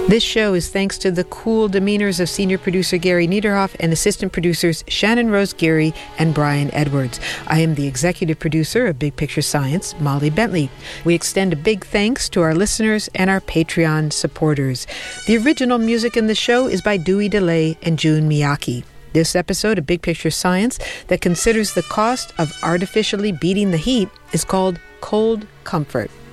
This show is thanks to the cool demeanors of senior producer Gary Niederhoff and assistant producers Shannon Rose Geary and Brian Edwards. I am the executive producer of Big Picture Science, Molly Bentley. We extend a big thanks to our listeners and our Patreon supporters. The original music in the show is by Dewey DeLay and Jun Miyake. This episode of Big Picture Science that considers the cost of artificially beating the heat is called Cold Comfort.